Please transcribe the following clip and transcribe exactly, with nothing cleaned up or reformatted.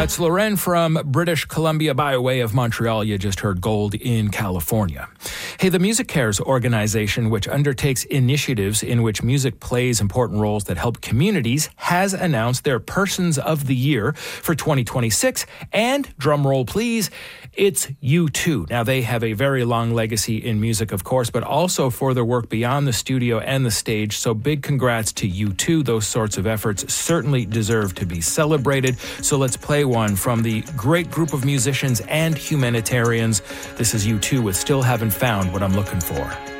That's Loren from British Columbia by way of Montreal. You just heard Gold in California. Hey, the Music Cares organization, which undertakes initiatives in which music plays important roles that help communities, has announced their Persons of the Year for twenty twenty-six. And, drum roll please, it's U two. Now, they have a very long legacy in music, of course, but also for their work beyond the studio and the stage. So big congrats to U two. Those sorts of efforts certainly deserve to be celebrated. So let's play one from the great group of musicians and humanitarians. This is U two with Still Haven't Found What I'm Looking For.